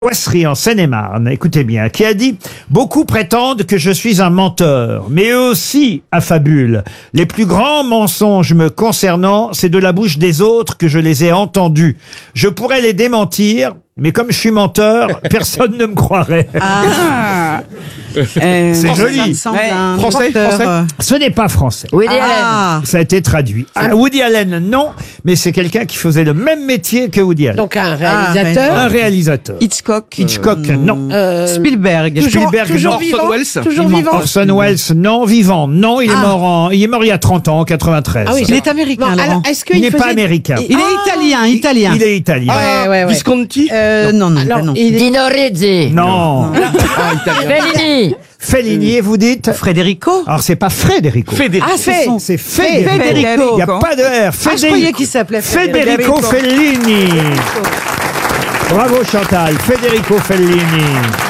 Boisserie en Seine-et-Marne, écoutez bien, qui a dit « Beaucoup prétendent que je suis un menteur, mais eux aussi affabulent. Les plus grands mensonges me concernant, c'est de la bouche des autres que je les ai entendus. Je pourrais les démentir, mais comme je suis menteur, personne ne me croirait. » C'est joli. Français. Ce n'est pas français. Woody Allen. Ça a été traduit. Woody Allen, non, mais c'est quelqu'un qui faisait le même métier que Woody Allen. Donc un réalisateur. Un réalisateur. Hitchcock. Hitchcock, non. Spielberg. Spielberg, toujours non. vivant. Welles. Toujours vivant. Orson Welles, non. Vivant, non. Il est mort il y a 30 ans, en 93. Ah oui, Il est américain, Bon, Laurent. alors, est-ce Il qu'il n'est pas américain. Il est italien. Il est italien. Ouais. Visconti. Non, Alors, non. Dino Rizzi. Non. Fellini. Fellini, vous dites? Federico. Alors, c'est pas Federico. Ah, C'est Federico. Federico. Il n'y a pas de R. Je croyais qu'il s'appelait Federico Fellini. Bravo Chantal. Federico Fellini.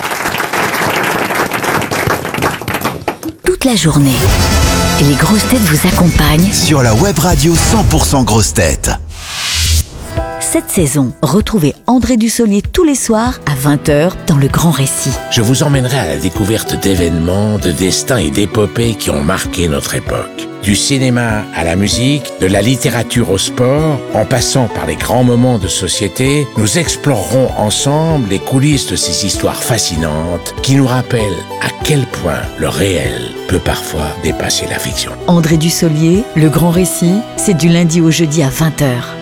Toute la journée, les grosses têtes vous accompagnent. Sur la web radio 100% grosses têtes. Cette saison, retrouvez André Dussolier tous les soirs à 20h dans Le Grand Récit. Je vous emmènerai à la découverte d'événements, de destins et d'épopées qui ont marqué notre époque. Du cinéma à la musique, de la littérature au sport, en passant par les grands moments de société, nous explorerons ensemble les coulisses de ces histoires fascinantes qui nous rappellent à quel point le réel peut parfois dépasser la fiction. André Dussolier, Le Grand Récit, c'est du lundi au jeudi à 20h.